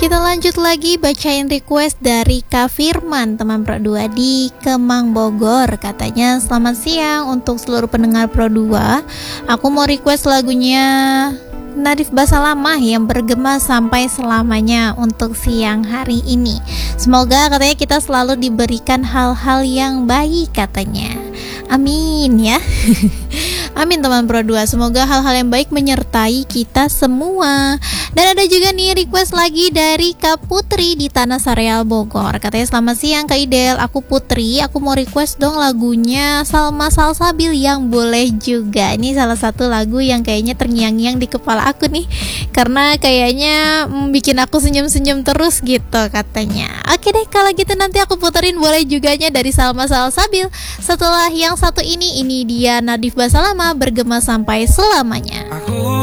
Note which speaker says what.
Speaker 1: Kita lanjut lagi bacain request dari Kak Firman, teman Pro 2 di Kemang Bogor. Katanya selamat siang untuk seluruh pendengar Pro 2. Aku mau request lagunya Nadif Basalamah yang bergema sampai selamanya untuk siang hari ini. Semoga katanya kita selalu diberikan hal-hal yang baik katanya. Amin ya. Amin teman Pro 2. Semoga hal-hal yang baik menyertai kita semua. Dan ada juga nih request lagi dari Kak Putri di Tanah Sareal Bogor. Katanya selamat siang Kak Idel, aku Putri. Aku mau request dong lagunya Salma Salsabil yang boleh juga. Ini salah satu lagu yang kayaknya terngiang-ngiang di kepala aku nih, karena kayaknya bikin aku senyum-senyum terus gitu katanya. Oke deh, kalau gitu nanti aku puterin boleh juganya dari Salma Salsabil. Setelah yang satu ini dia Nadif Basalamah bergema sampai selamanya.
Speaker 2: Aku